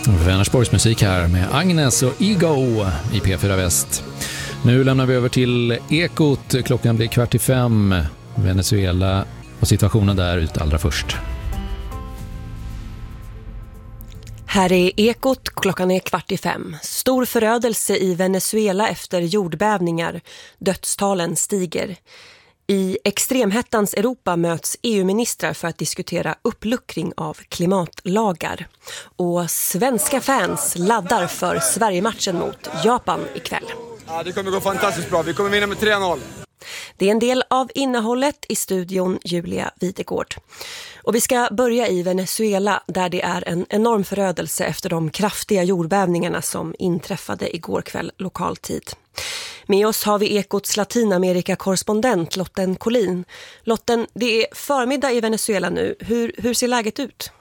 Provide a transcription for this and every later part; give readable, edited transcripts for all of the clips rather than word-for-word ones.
Vänersborgs musik här med Agnes och Ego i P4 Väst. Nu lämnar vi över till Ekot. Klockan blir 4:45. Venezuela och situationen där ut allra först. Här är Ekot, klockan är 4:45. Stor förödelse i Venezuela efter jordbävningar. Dödstalen stiger. I extremhettans Europa möts EU-ministrar för att diskutera uppluckring av klimatlagar. Och svenska fans laddar för Sverige-matchen mot Japan ikväll. Ja, det kommer gå fantastiskt bra. Vi kommer vinna med 3-0. Det är en del av innehållet i studion Julia Videgård. Och vi ska börja i Venezuela där det är en enorm förödelse efter de kraftiga jordbävningarna som inträffade igår kväll lokal tid. Med oss har vi Ekots Latinamerika-korrespondent Lotten Collin. Lotten, det är förmiddag i Venezuela nu. Hur ser läget ut?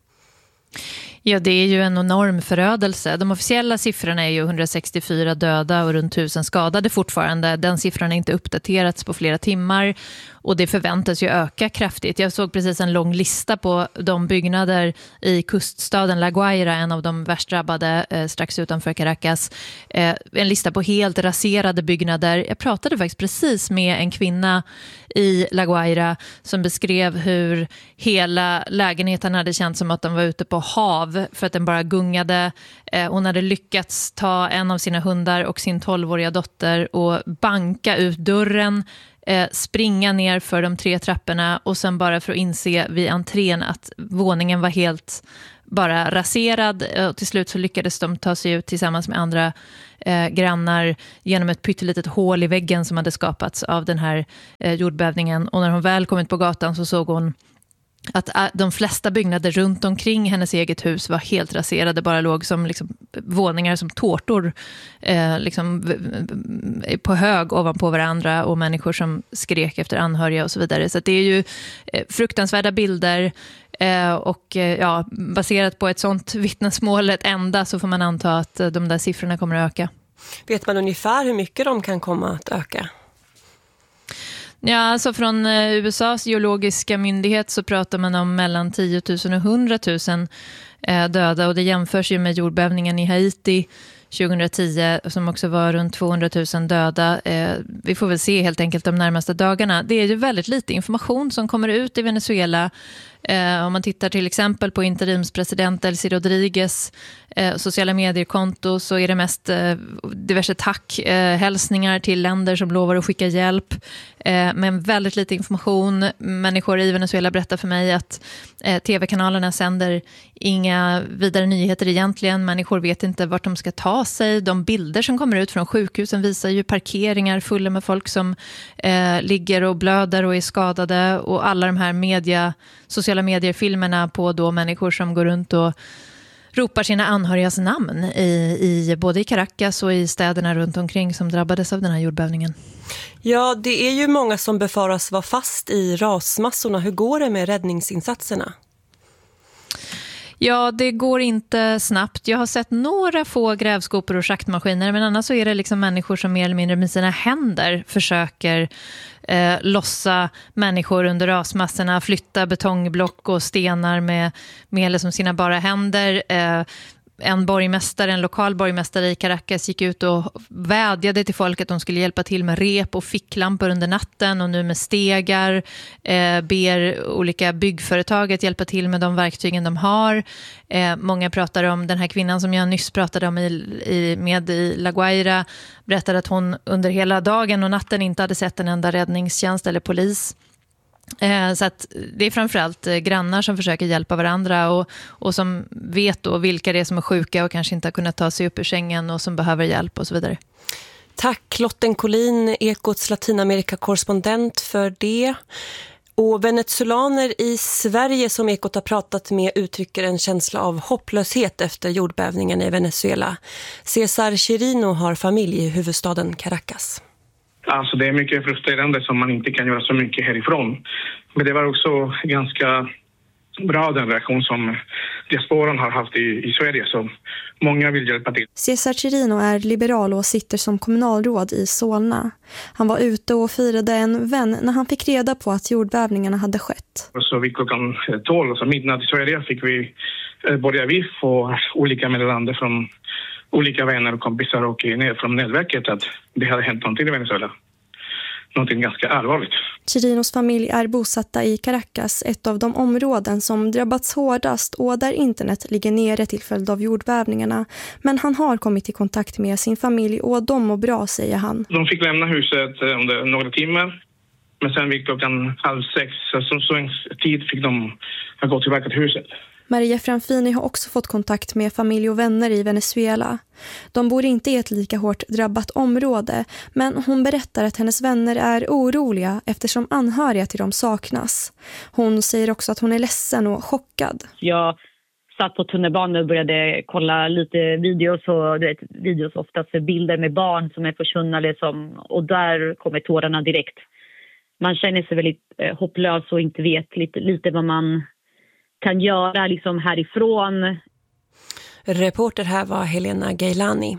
Ja, det är ju en enorm förödelse. De officiella siffrorna är ju 164 döda och runt 1000 skadade fortfarande. Den siffran är inte uppdaterats på flera timmar och det förväntas ju öka kraftigt. Jag såg precis en lång lista på de byggnader i kuststaden La Guaira, en av de värst drabbade strax utanför Caracas. En lista på helt raserade byggnader. Jag pratade faktiskt precis med en kvinna i La Guaira som beskrev hur hela lägenheten hade känt som att de var ute på hav för att den bara gungade. Hon hade lyckats ta en av sina hundar och sin 12-åriga dotter och banka ut dörren, springa ner för de 3 trapporna och sen bara för att inse vid entrén att våningen var helt bara raserad. Och till slut så lyckades de ta sig ut tillsammans med andra grannar genom ett pyttelitet hål i väggen som hade skapats av den här jordbävningen. Och när hon väl kom ut på gatan så såg hon att de flesta byggnader runt omkring hennes eget hus var helt raserade, bara låg som liksom våningar som tårtor liksom på hög ovanpå varandra och människor som skrek efter anhöriga och så vidare. Så att det är ju fruktansvärda bilder och ja, baserat på ett sånt vittnesmål ett enda så får man anta att de där siffrorna kommer att öka. Vet man ungefär hur mycket de kan komma att öka? Ja, alltså från USAs geologiska myndighet så pratar man om mellan 10 000 och 100 000 döda och det jämförs ju med jordbävningen i Haiti 2010 som också var runt 200 000 döda. Vi får väl se helt enkelt de närmaste dagarna. Det är ju väldigt lite information som kommer ut i Venezuela. Om man tittar till exempel på interimspresident Elsie Rodriguez sociala mediekonto så är det mest diverse hälsningar till länder som lovar att skicka hjälp. Men väldigt lite information. Människor i Venezuela berättar för mig att tv-kanalerna sänder inga vidare nyheter egentligen. Människor vet inte vart de ska ta sig. De bilder som kommer ut från sjukhusen visar ju parkeringar fulla med folk som ligger och blöder och är skadade. Och alla de här sociala medier-filmerna på då människor som går runt och ropar sina anhörigas namn både i Caracas och i städerna runt omkring som drabbades av den här jordbävningen. Ja, det är ju många som befaras vara fast i rasmassorna. Hur går det med räddningsinsatserna? Ja, det går inte snabbt. Jag har sett några få grävskopor och schaktmaskiner men annars så är det liksom människor som mer eller mindre med sina händer försöker lossa människor under rasmassorna, flytta betongblock och stenar med liksom sina bara händer. En lokal borgmästare i Caracas gick ut och vädjade till folk att de skulle hjälpa till med rep och ficklampor under natten och nu med stegar ber olika byggföretag att hjälpa till med de verktygen de har. Många pratar om den här kvinnan som jag nyss pratade om i La Guaira, berättade att hon under hela dagen och natten inte hade sett en enda räddningstjänst eller polis. Så att det är framförallt grannar som försöker hjälpa varandra och som vet då vilka det är som är sjuka och kanske inte har kunnat ta sig upp ur sängen och som behöver hjälp och så vidare. Tack Lotten Collin, Ekots Latinamerika-korrespondent för det. Och venezuelaner i Sverige som Ekot har pratat med uttrycker en känsla av hopplöshet efter jordbävningen i Venezuela. Cesar Chirino har familj i huvudstaden Caracas. Alltså det är mycket frustrerande som man inte kan göra så mycket härifrån. Men det var också ganska bra den reaktion som diasporan har haft i Sverige, så många vill hjälpa till. Cesar Chirino är liberal och sitter som kommunalråd i Solna. Han var ute och firade en vän när han fick reda på att jordbävningarna hade skett. Så vid klockan 12, alltså midnatt i Sverige, fick vi börja vi få olika meddelanden från olika vänner och kompisar och från nätverket att det hade hänt någonting i Venezuela. Någonting ganska allvarligt. Chirinos familj är bosatta i Caracas, ett av de områden som drabbats hårdast och där internet ligger nere till följd av jordbävningarna. Men han har kommit i kontakt med sin familj och de mår bra, säger han. De fick lämna huset under några timmar, men sen vid klockan 5:30, så en tid fick de gå tillbaka till huset. Maria Franfini har också fått kontakt med familj och vänner i Venezuela. De bor inte i ett lika hårt drabbat område, men hon berättar att hennes vänner är oroliga eftersom anhöriga till dem saknas. Hon säger också att hon är ledsen och chockad. Jag satt på tunnelbanan och började kolla lite videos, och videos oftast för bilder med barn som är försvunna och där kommer tårarna direkt. Man känner sig väldigt hopplös och inte vet lite vad man kan göra liksom härifrån. Reporter här var Helena Gailani.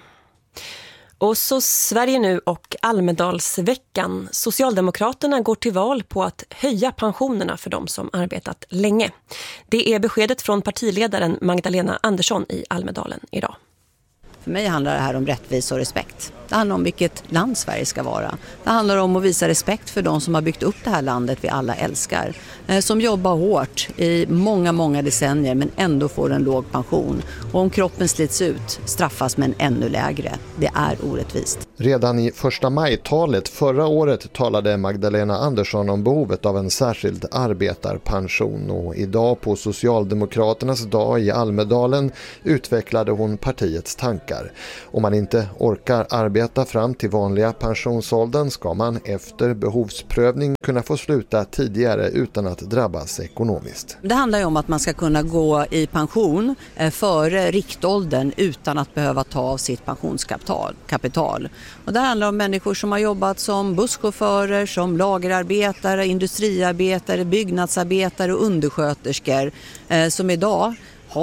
Och så Sverige nu och Almedalsveckan. Socialdemokraterna går till val på att höja pensionerna för de som arbetat länge. Det är beskedet från partiledaren Magdalena Andersson i Almedalen idag. För mig handlar det här om rättvisa och respekt. Det handlar om vilket land Sverige ska vara. Det handlar om att visa respekt för de som har byggt upp det här landet vi alla älskar. Som jobbar hårt i många decennier men ändå får en låg pension. Och om kroppen slits ut straffas med en ännu lägre. Det är orättvist. Redan i 1 maj-talet förra året talade Magdalena Andersson om behovet av en särskild arbetarpension. Och idag på Socialdemokraternas dag i Almedalen utvecklade hon partiets tankar. Om man inte orkar arbeta fram till vanliga pensionsåldern ska man efter behovsprövning kunna få sluta tidigare utan att drabbas ekonomiskt. Det handlar ju om att man ska kunna gå i pension före riktåldern utan att behöva ta av sitt pensionskapital. Och det handlar om människor som har jobbat som busschaufförer, som lagerarbetare, industriarbetare, byggnadsarbetare och undersköterskor som idag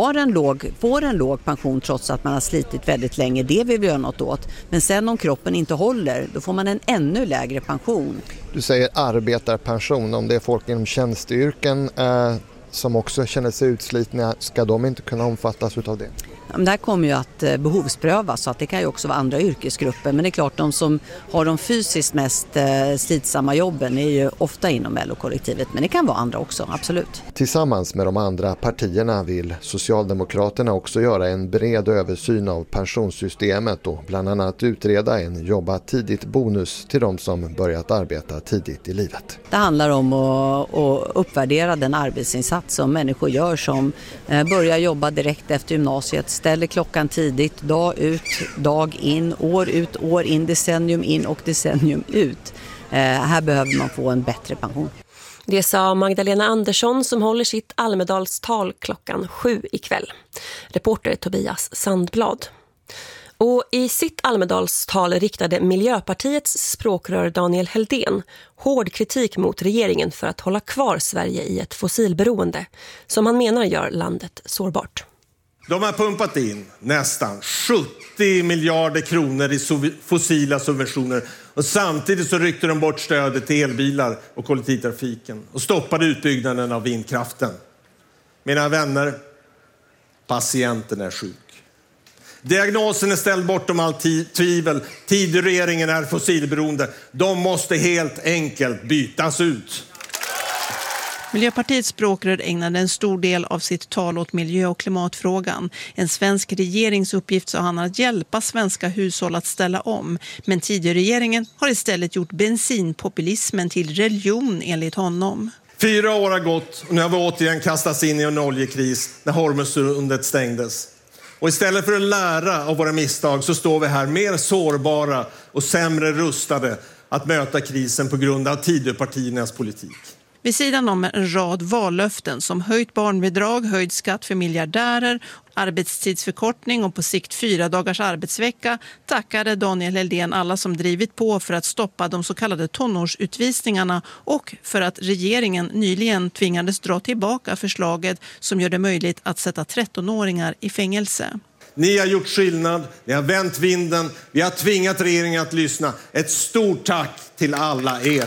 får en låg pension trots att man har slitit väldigt länge. Det vill vi göra något åt. Men sen om kroppen inte håller, då får man en ännu lägre pension. Du säger arbetarpension. Om det är folk inom tjänsteyrken som också känner sig utslitna, ska de inte kunna omfattas av det? Det här kommer ju att behovsprövas, så att det kan ju också vara andra yrkesgrupper. Men det är klart, de som har de fysiskt mest slitsamma jobben är ju ofta inom LO-kollektivet. Men det kan vara andra också, absolut. Tillsammans med de andra partierna vill Socialdemokraterna också göra en bred översyn av pensionssystemet och bland annat utreda en jobba tidigt bonus till de som börjat arbeta tidigt i livet. Det handlar om att uppvärdera den arbetsinsats som människor gör som börjar jobba direkt efter gymnasiet. Ställer klockan tidigt, dag ut, dag in, år ut, år in, decennium in och decennium ut. Här behöver man få en bättre pension. Det sa Magdalena Andersson som håller sitt Almedalstal klockan 7 ikväll. Reporter Tobias Sandblad. Och i sitt Almedalstal riktade Miljöpartiets språkrör Daniel Heldén hård kritik mot regeringen för att hålla kvar Sverige i ett fossilberoende som han menar gör landet sårbart. De har pumpat in nästan 70 miljarder kronor i fossila subventioner och samtidigt så ryckte de bort stödet till elbilar och kollektivtrafiken och stoppade utbyggnaden av vindkraften. Mina vänner, patienten är sjuk. Diagnosen är ställd bortom allt tvivel. Tidregeringen är fossilberoende. De måste helt enkelt bytas ut. Miljöpartiets språkrör ägnade en stor del av sitt tal åt miljö- och klimatfrågan. En svensk regerings uppgift, sa han, att hjälpa svenska hushåll att ställa om. Men Tidöregeringen har istället gjort bensinpopulismen till religion enligt honom. 4 år har gått och nu har vi återigen kastats in i en oljekris när Hormuzsundet stängdes. Och istället för att lära av våra misstag så står vi här mer sårbara och sämre rustade att möta krisen på grund av Tidöpartiernas politik. Vid sidan om en rad vallöften som höjt barnbidrag, höjd skatt för miljardärer, arbetstidsförkortning och på sikt 4 dagars arbetsvecka tackade Daniel Helldén alla som drivit på för att stoppa de så kallade tonårsutvisningarna och för att regeringen nyligen tvingades dra tillbaka förslaget som gör det möjligt att sätta 13-åringar i fängelse. Ni har gjort skillnad, ni har vänt vinden, vi har tvingat regeringen att lyssna. Ett stort tack till alla er.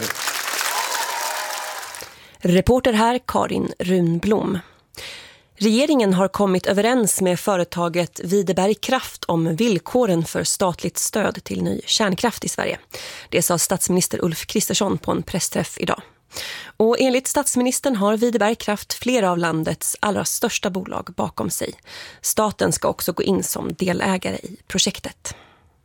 Reporter här Karin Runblom. Regeringen har kommit överens med företaget Videberg Kraft om villkoren för statligt stöd till ny kärnkraft i Sverige. Det sa statsminister Ulf Kristersson på en pressträff idag. Och enligt statsministern har Videberg Kraft flera av landets allra största bolag bakom sig. Staten ska också gå in som delägare i projektet.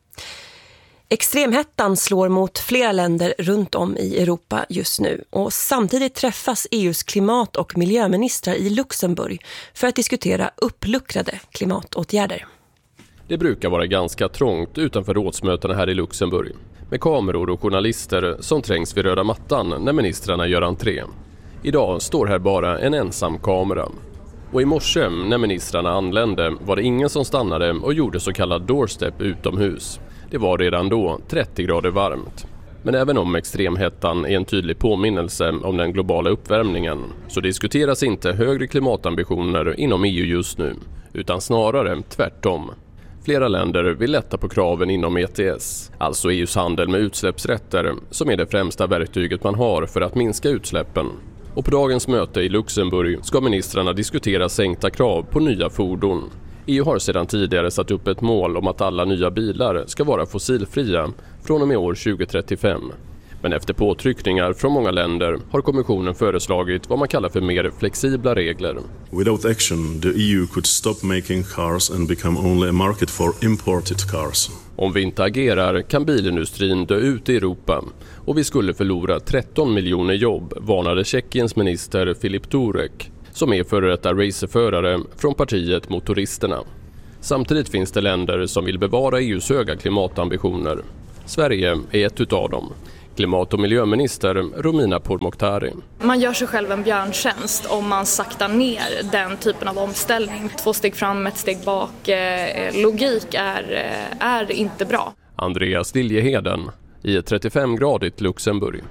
Extremhettan slår mot flera länder runt om i Europa just nu och samtidigt träffas EUs klimat- och miljöministrar i Luxemburg för att diskutera uppluckrade klimatåtgärder. Det brukar vara ganska trångt utanför rådsmötena här i Luxemburg med kameror och journalister som trängs vid röda mattan när ministrarna gör entré. Idag står här bara en ensam kamera. Och i morse när ministrarna anlände var det ingen som stannade och gjorde så kallad doorstep utomhus. Det var redan då 30 grader varmt. Men även om extremhettan är en tydlig påminnelse om den globala uppvärmningen så diskuteras inte högre klimatambitioner inom EU just nu, utan snarare tvärtom. Flera länder vill lätta på kraven inom ETS, alltså EUs handel med utsläppsrätter, som är det främsta verktyget man har för att minska utsläppen. Och på dagens möte i Luxemburg ska ministrarna diskutera sänkta krav på nya fordon. EU har sedan tidigare satt upp ett mål om att alla nya bilar ska vara fossilfria från och med år 2035. Men efter påtryckningar från många länder har kommissionen föreslagit vad man kallar för mer flexibla regler. Without action, the EU could stop making cars and become only a market for imported cars. Om vi inte agerar kan bilindustrin dö ut i Europa och vi skulle förlora 13 miljoner jobb, varnade Tjeckiens minister Filip Turek, som är före detta racerförare från partiet Motoristerna. Samtidigt finns det länder som vill bevara EUs höga klimatambitioner. Sverige är ett utav dem. Klimat- och miljöminister Romina Pourmokhtari. Man gör sig själv en björntjänst om man saktar ner den typen av omställning. 2 steg fram, 1 steg bak. Logik är inte bra. Andreas Liljeheden i ett 35-gradigt Luxemburg.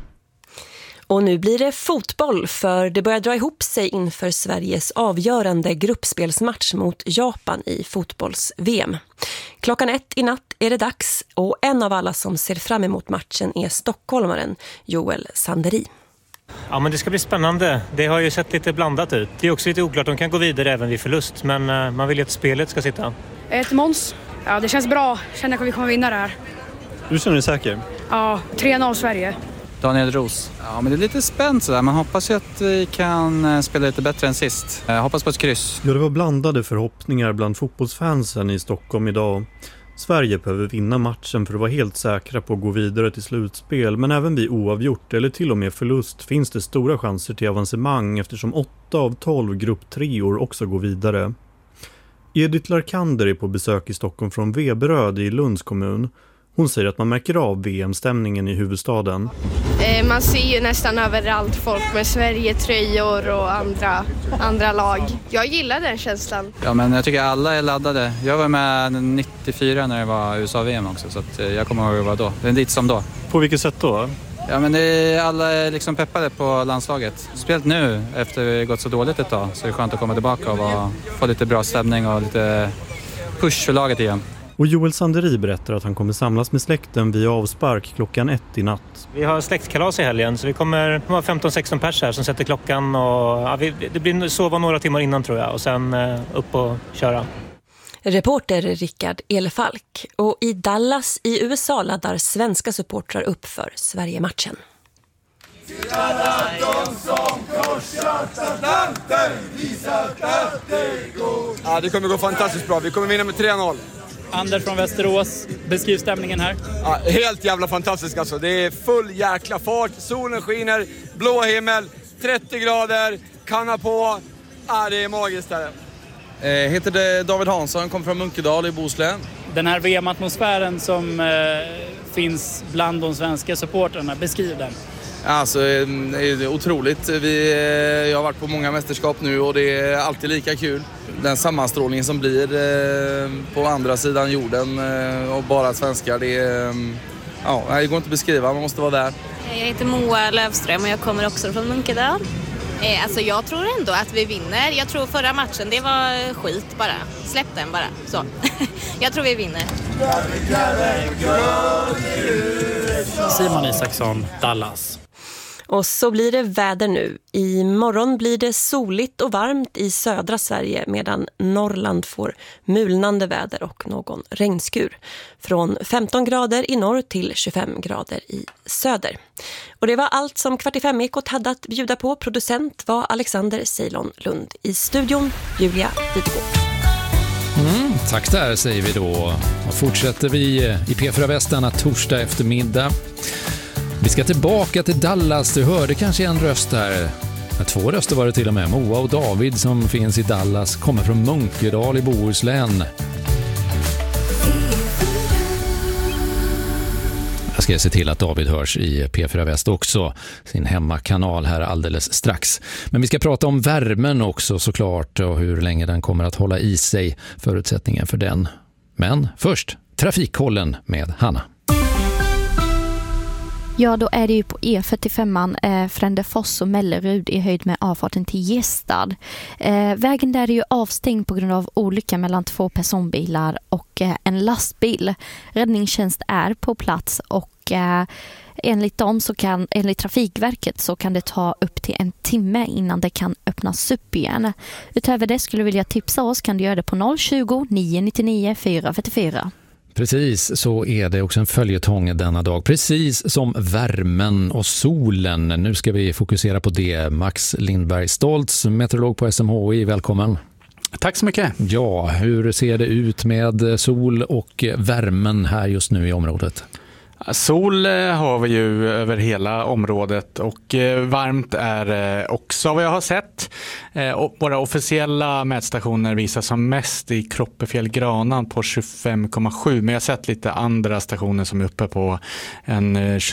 Och nu blir det fotboll för det börjar dra ihop sig inför Sveriges avgörande gruppspelsmatch mot Japan i fotbolls-VM. 1:00 i natt är det dags och en av alla som ser fram emot matchen är stockholmaren Joel Sanderi. Ja, men det ska bli spännande. Det har ju sett lite blandat ut. Det är också lite oklart, de kan gå vidare även vid förlust, men man vill ju att spelet ska sitta. Ett Måns. Ja, det känns bra. Jag känner att vi kommer vinna det här. Du känner dig säker? Ja, 3-0 Sverige. Daniel Ros. Ja, men det är lite spänt sådär. Man hoppas ju att vi kan spela lite bättre än sist. Jag hoppas på ett kryss. Ja, det var blandade förhoppningar bland fotbollsfansen i Stockholm idag. Sverige behöver vinna matchen för att vara helt säkra på att gå vidare till slutspel. Men även vid oavgjort eller till och med förlust finns det stora chanser till avancemang eftersom 8 av 12 grupp 3-or också går vidare. Edith Larkander är på besök i Stockholm från Veberöd i Lunds kommun. Hon säger att man märker av VM-stämningen i huvudstaden. Man ser ju nästan överallt folk med Sverige-tröjor och andra lag. Jag gillar den känslan. Ja, men jag tycker alla är laddade. Jag var med 94 när det var USA-VM också, så att jag kommer ihåg hur det var då. Det är lite som då. På vilket sätt då? Ja, men alla är liksom peppade på landslaget. Spelet nu, efter det gått så dåligt ett tag, så är det skönt att komma tillbaka och få lite bra stämning och lite push för laget igen. Och Joel Sanderi berättar att han kommer samlas med släkten vid avspark 1:00 i natt. Vi har släktkalas i helgen så vi kommer ha 15-16 pers här som sätter klockan. Och, det blir sova några timmar innan tror jag och sen upp och köra. Reporter Rickard Elefalk. Och i Dallas i USA laddar svenska supportrar upp för Sverige-matchen. Till alla de som korsat Atlanten, visat att det går. Ja, det kommer gå fantastiskt bra. Vi kommer vinna med 3-0. Anders från Västerås, beskriv stämningen här. Ja, helt jävla fantastiskt alltså. Det är full jäkla fart, solen skiner, blå himmel, 30 grader, kanna på. Ja, det är magiskt där. Heter David Hansson, kommer från Munkedal i Bohuslän. Den här VM-atmosfären som finns bland de svenska supporterna, beskriv den. Alltså, det är otroligt. Jag har varit på många mästerskap nu och det är alltid lika kul. Den sammanstrålningen som blir på andra sidan jorden och bara svenskar, det går inte att beskriva, man måste vara där. Jag heter Moa Lövström och jag kommer också från Munkedal. Alltså jag tror ändå att vi vinner. Jag tror förra matchen, det var skit bara. Släpp den bara. Så. Jag tror vi vinner. Simon Isaksson, Dallas. Och så blir det väder nu. Imorgon blir det soligt och varmt i södra Sverige medan Norrland får mulnande väder och någon regnskur. Från 15 grader i norr till 25 grader i söder. Och det var allt som Kvart i fem-ekot hade att bjuda på. Producent var Alexander Ceylon Lund. I studion Julia Videgård. Tack där säger vi då. Och fortsätter vi i P4 Väst denna torsdag eftermiddag. Vi ska tillbaka till Dallas. Du hörde kanske en röst där. 2 röster var det till och med. Moa och David som finns i Dallas kommer från Munkedal i Bohuslän. Jag ska se till att David hörs i P4 Väst också, sin hemmakanal här alldeles strax. Men vi ska prata om värmen också såklart och hur länge den kommer att hålla i sig, förutsättningen för den. Men först, trafikkollen med Hanna. Ja, då är det ju på E45 Frändefors och Mellerud i höjd med avfarten till Gestad. Vägen där är ju avstängd på grund av olycka mellan 2 personbilar och en lastbil. Räddningstjänst är på plats och enligt Trafikverket så kan det ta upp till 1 timme innan det kan öppnas upp igen. Utöver det skulle du vilja tipsa oss kan du göra det på 020 999 444. Precis, så är det också en följetong denna dag. Precis som värmen och solen. Nu ska vi fokusera på det. Max Lindberg Stoltz, meteorolog på SMHI. Välkommen. Tack så mycket. Ja, hur ser det ut med sol och värmen här just nu i området? Sol har vi ju över hela området och varmt är också vad jag har sett. Våra officiella mätstationer visar som mest i Kroppefjäll-Granan på 25,7, men jag har sett lite andra stationer som är uppe på en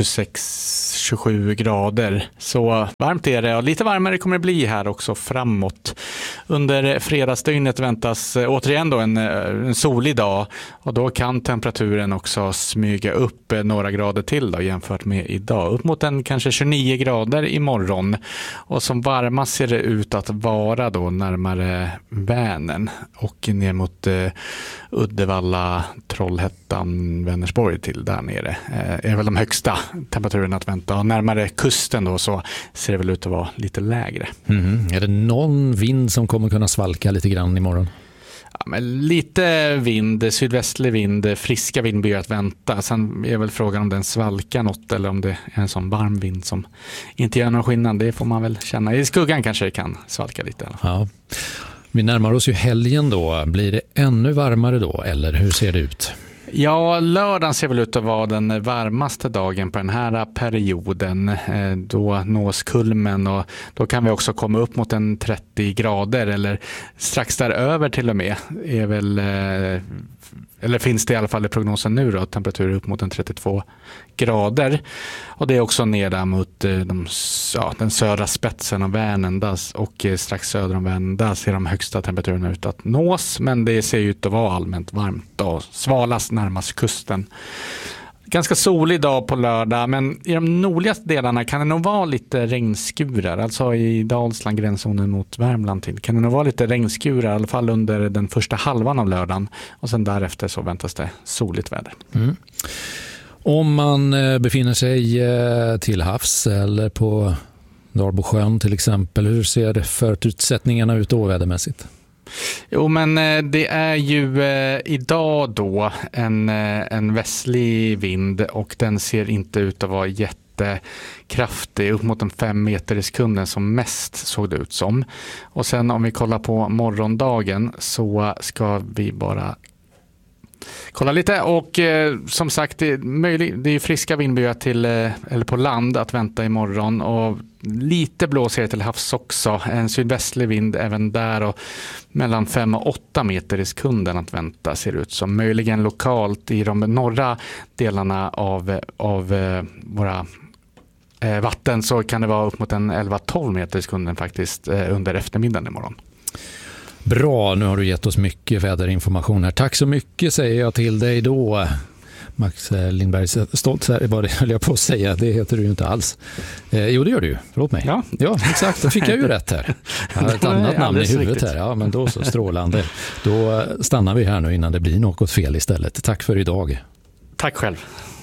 26-27 grader. Så varmt är det och lite varmare kommer det bli här också framåt. Under fredagsdygnet väntas återigen då en solig dag och då kan temperaturen också smyga upp några grader till då, jämfört med idag. Upp mot kanske 29 grader imorgon. Och som varmast ser det ut att vara då närmare Vänern och ner mot Uddevalla, Trollhättan, Vänersborg till där nere. Är väl de högsta temperaturerna att vänta. Och närmare kusten då så ser det väl ut att vara lite lägre. Är det någon vind som kommer kunna svalka lite grann imorgon? Ja, men lite vind, sydvästlig vind, friska vind blir att vänta. Sen är väl frågan om den svalkar något eller om det är en sån varm vind som inte gör någon skillnad. Det får man väl känna. I skuggan kanske det kan svalka lite. Ja. Vi närmar oss ju helgen då. Blir det ännu varmare då eller hur ser det ut? Ja, lördagen ser väl ut att vara den varmaste dagen på den här perioden. Då nås kulmen och då kan vi också komma upp mot en 30 grader eller strax däröver till och med. Är väl, eller finns det i alla fall i prognosen nu då, temperaturer upp mot en 32 grader. Och det är också ner där mot den södra spetsen av Vänern och strax söder om Vänern. Där ser de högsta temperaturerna ut att nås, men det ser ut att vara allmänt varmt och svalast närmast kusten. Ganska solig dag på lördag, men i de nordligaste delarna kan det nog vara lite regnskurar. Alltså i Dalsland, gränszonen mot Värmland till. Kan det nog vara lite regnskurar, i alla fall under den första halvan av lördagen. Och sen därefter så väntas det soligt väder. Mm. Om man befinner sig till havs eller på Dalbosjön till exempel, hur ser förutsättningarna ut då vädermässigt? Jo, men det är ju idag då en västlig vind och den ser inte ut att vara jättekraftig, upp mot en 5 meter i sekunden som mest såg det ut som. Och sen om vi kollar på morgondagen så ska vi bara kolla lite och som sagt det är friska vindbyar till eller på land att vänta imorgon och lite blåser till havs också. En sydvästlig vind även där och mellan 5 och 8 meter i sekunden att vänta ser ut som. Möjligen lokalt i de norra delarna av våra vatten så kan det vara upp mot en 11-12 meter i sekunden faktiskt under eftermiddagen imorgon. Bra, nu har du gett oss mycket väderinformation här. Tack så mycket säger jag till dig då. Max Lindberg stolt här, vad det höll jag på att säga, det heter du ju inte alls. Jo, det gör du ju, förlåt mig. Ja, exakt, då fick jag ju rätt här. Jag har ett annat namn i huvudet här, ja men då så, strålande. Då stannar vi här nu innan det blir något fel istället. Tack för idag. Tack själv.